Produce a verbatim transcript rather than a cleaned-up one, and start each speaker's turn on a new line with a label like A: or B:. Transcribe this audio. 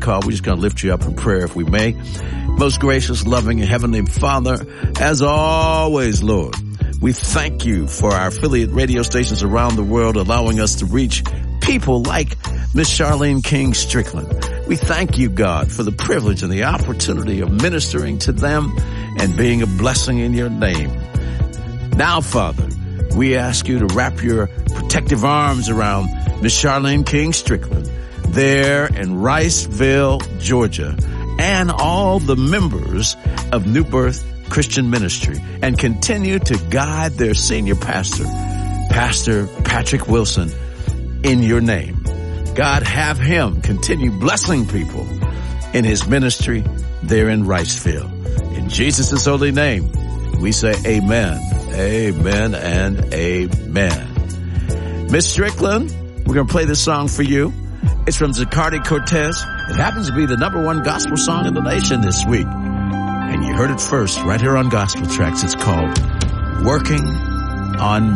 A: call. We're just going to lift you up in prayer if we may. Most gracious, loving, and heavenly Father, as always, Lord, we thank you for our affiliate radio stations around the world, allowing us to reach people like Miss Charlene King Strickland. We thank you, God, for the privilege and the opportunity of ministering to them and being a blessing in your name. Now, Father, we ask you to wrap your protective arms around Miss Charlene King Strickland there in Riceville, Georgia, and all the members of New Birth Christian Ministry, and continue to guide their senior pastor, Pastor Patrick Wilson, in your name. God, have him continue blessing people in his ministry there in Riceville. In Jesus' holy name, we say amen, amen, and amen. Miss Strickland, we're going to play this song for you. It's from Zaccardi Cortez. It happens to be the number one gospel song in the nation this week. And you heard it first right here on Gospel Tracks. It's called Working on